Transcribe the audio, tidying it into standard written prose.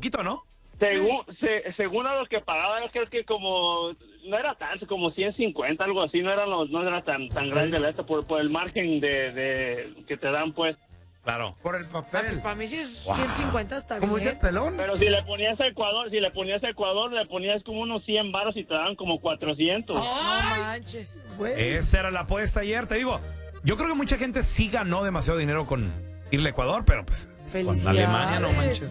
poquito, ¿no? Según a los que pagaban, creo que como no era tanto, como 150, algo así, no era tan grande la esta por el margen de que te dan, pues. Claro. Por el papel. Para mí sí es 150 está bien. ¿Cómo dice el pelón? Pero si le ponías a Ecuador, le ponías como unos 100 varos y te daban como 400. No manches. Esa era la apuesta ayer, te digo. Yo creo que mucha gente sí ganó demasiado dinero con irle a Ecuador, pero pues con Felicidades. Alemania no manches.